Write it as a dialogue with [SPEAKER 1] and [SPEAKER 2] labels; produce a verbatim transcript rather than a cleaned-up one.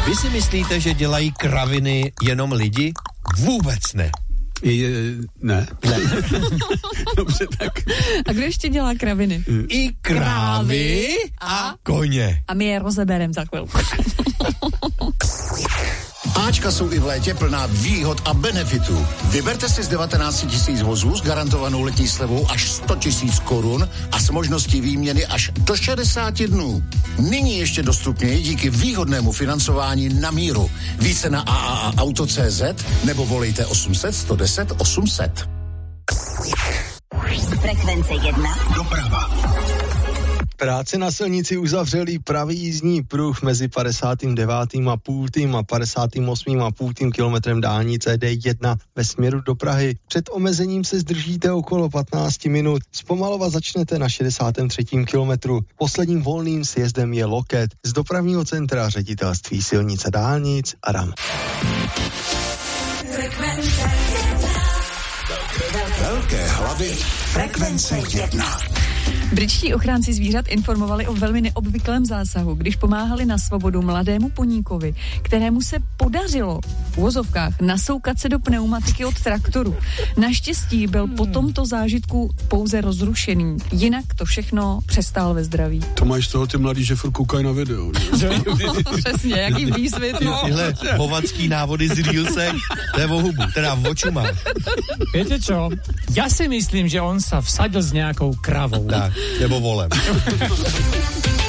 [SPEAKER 1] Vy si myslíte, že dělají kraviny jenom lidi? Vůbec ne.
[SPEAKER 2] Je, ne.
[SPEAKER 1] Ne.
[SPEAKER 2] Dobře, tak.
[SPEAKER 3] A kdo ještě dělá kraviny?
[SPEAKER 1] I krávy a koně.
[SPEAKER 3] A my je rozeberem za chvilku.
[SPEAKER 4] Ačka jsou i v létě plná výhod a benefitů. Vyberte si z devatenáct tisíc vozů s garantovanou letní slevou až sto tisíc korun a s možností výměny až do šedesáti dnů. Nyní ještě dostupněji díky výhodnému financování na míru. Více na a a a auto tečka cé zet nebo volejte osm set, sto deset, osm set.
[SPEAKER 5] Frekvence jedna.
[SPEAKER 4] Doprava.
[SPEAKER 6] Práce na silnici uzavřeli pravý jízdní pruh mezi padesátým devátým a půltým a padesátým osmým a půltým kilometrem dálnice D jedna ve směru do Prahy. Před omezením se zdržíte okolo patnáct minut. Zpomalovat začnete na šedesátém třetím kilometru. Posledním volným sjezdem je Loket. Z dopravního centra ředitelství silnice dálnic Adam.
[SPEAKER 4] Velké hlavy. Frekvence jedna.
[SPEAKER 3] Britští ochránci zvířat informovali o velmi neobvyklém zásahu, když pomáhali na svobodu mladému poníkovi, kterému se podařilo v uvozovkách nasoukat se do pneumatiky od traktoru. Naštěstí byl po tomto zážitku pouze rozrušený, jinak to všechno přestál ve zdraví.
[SPEAKER 2] To máš toho ty mladí, že furt koukají na video.
[SPEAKER 3] Přesně, jaký výsvět. No.
[SPEAKER 1] Tyhle hovanský návody z Reelsek, to je o hubu, teda v očuma.
[SPEAKER 7] Viete čo? Ja si myslím, že on sa vsadil s nejakou kravou.
[SPEAKER 1] Tak, nebo volem.